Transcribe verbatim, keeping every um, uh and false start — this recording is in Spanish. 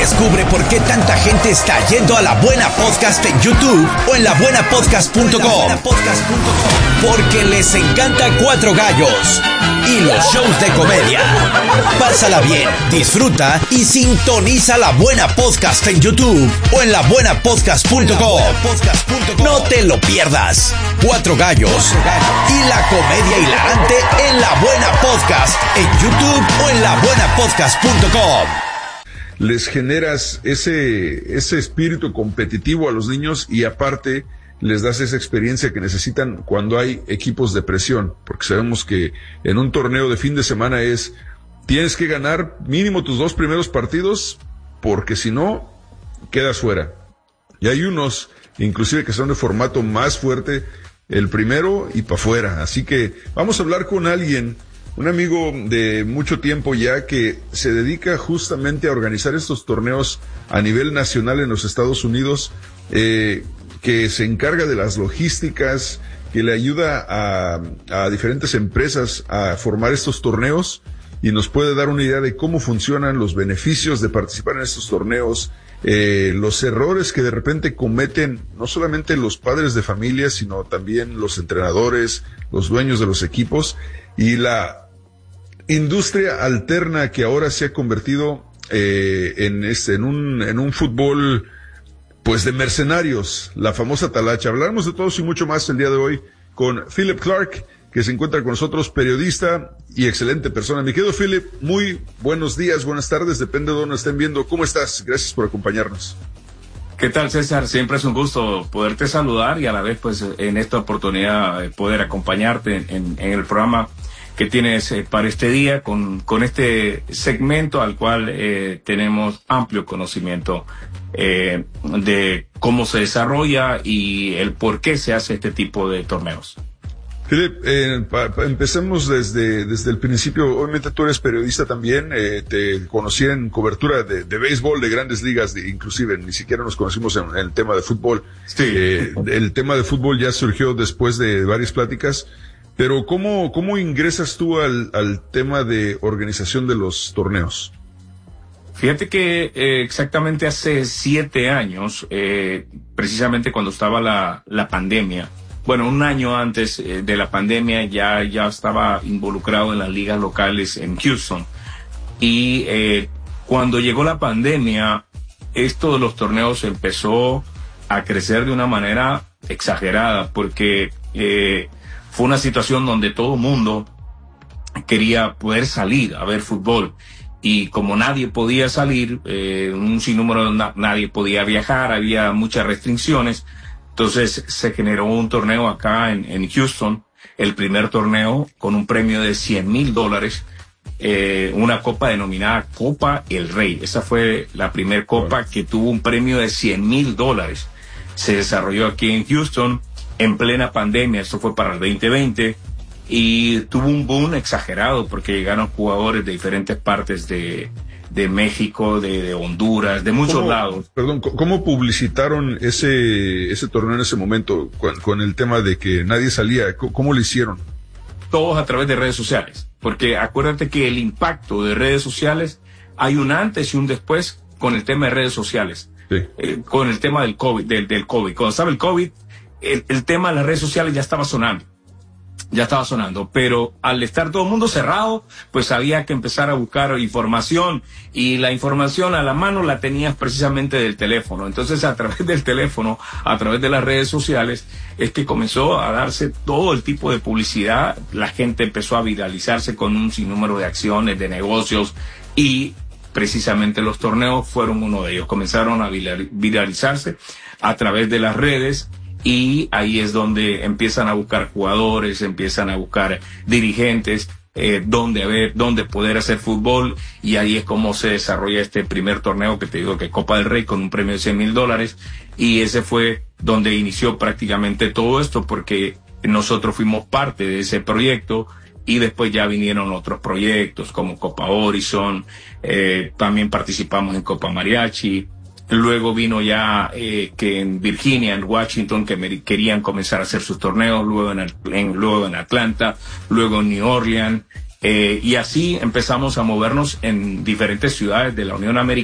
Descubre por qué tanta gente está yendo a La Buena Podcast en YouTube o en la buena podcast punto com. Porque les encanta Cuatro Gallos y los shows de comedia. Pásala bien, disfruta y sintoniza La Buena Podcast en YouTube o en la buena podcast punto com. No te lo pierdas. Cuatro Gallos y la comedia hilarante en La Buena Podcast en YouTube o en la buena podcast punto com. Les generas ese, ese espíritu competitivo a los niños y aparte les das esa experiencia que necesitan cuando hay equipos de presión, porque sabemos que en un torneo de fin de semana es, tienes que ganar mínimo tus dos primeros partidos, porque si no, quedas fuera. Y hay unos, inclusive, que son de formato más fuerte, el primero y para afuera. Así que vamos a hablar con alguien, un amigo de mucho tiempo ya, que se dedica justamente a organizar estos torneos a nivel nacional en los Estados Unidos, eh, que se encarga de las logísticas, que le ayuda a, a diferentes empresas a formar estos torneos y nos puede dar una idea de cómo funcionan los beneficios de participar en estos torneos, eh, los errores que de repente cometen no solamente los padres de familia, sino también los entrenadores, los dueños de los equipos y la industria alterna que ahora se ha convertido eh, en este, en un, en un fútbol, pues, de mercenarios, la famosa talacha. Hablaremos de todo y mucho más el día de hoy con Philip Clark, que se encuentra con nosotros, periodista y excelente persona. Mi querido Philip, muy buenos días, buenas tardes, depende de dónde estén viendo. ¿Cómo estás? Gracias por acompañarnos. ¿Qué tal, César? Siempre es un gusto poderte saludar y a la vez, pues, en esta oportunidad poder acompañarte en, en, en el programa que tienes eh, para este día con, con este segmento al cual eh, tenemos amplio conocimiento eh, de cómo se desarrolla y el por qué se hace este tipo de torneos. Philip, eh, pa, pa, empecemos desde, desde el principio. Obviamente tú eres periodista también, eh, te conocí en cobertura de, de béisbol, de grandes ligas, de, inclusive ni siquiera nos conocimos en, en el tema de fútbol. Sí. Eh, el tema de fútbol ya surgió después de varias pláticas. Pero ¿cómo, cómo ingresas tú al, al tema de organización de los torneos? Fíjate que eh, exactamente hace siete años, eh, precisamente cuando estaba la, la pandemia, bueno, un año antes eh, de la pandemia ya, ya estaba involucrado en las ligas locales en Houston. Y eh, cuando llegó la pandemia, esto de los torneos empezó a crecer de una manera exagerada porque eh, fue una situación donde todo el mundo quería poder salir a ver fútbol. Y como nadie podía salir, eh, un sinnúmero, na- nadie podía viajar, había muchas restricciones. Entonces se generó un torneo acá en, en Houston, el primer torneo con un premio de cien mil dólares, eh, una copa denominada Copa El Rey. Esa fue la primer copa que tuvo un premio de cien mil dólares. Se desarrolló aquí en Houston en plena pandemia, esto fue para el veinte veinte, y tuvo un boom exagerado porque llegaron jugadores de diferentes partes de, de México, de, de Honduras, de muchos ¿Cómo, lados. Perdón, ¿cómo publicitaron ese, ese torneo en ese momento con, con el tema de que nadie salía? ¿Cómo, cómo lo hicieron? Todos a través de redes sociales, porque acuérdate que el impacto de redes sociales, hay un antes y un después con el tema de redes sociales, Sí. eh, con el tema del COVID, del, del COVID. Cuando estaba el COVID, el, el tema de las redes sociales ya estaba sonando, ya estaba sonando, pero al estar todo el mundo cerrado, pues había que empezar a buscar información y la información a la mano la tenías precisamente del teléfono. Entonces, a través del teléfono, a través de las redes sociales, es que comenzó a darse todo el tipo de publicidad. La gente empezó a viralizarse con un sinnúmero de acciones, de negocios, y precisamente los torneos fueron uno de ellos. Comenzaron a viralizarse a través de las redes. Y ahí es donde empiezan a buscar jugadores, empiezan a buscar dirigentes, eh, donde ver, donde poder hacer fútbol, y ahí es como se desarrolla este primer torneo que te digo que Copa del Rey con un premio de cien mil dólares, y ese fue donde inició prácticamente todo esto, porque nosotros fuimos parte de ese proyecto y después ya vinieron otros proyectos como Copa Horizon, eh, también participamos en Copa Mariachi. Luego vino ya eh, que en Virginia, en Washington, que me, querían comenzar a hacer sus torneos, luego en, en, luego en Atlanta, luego en New Orleans, eh, y así empezamos a movernos en diferentes ciudades de la Unión Americana.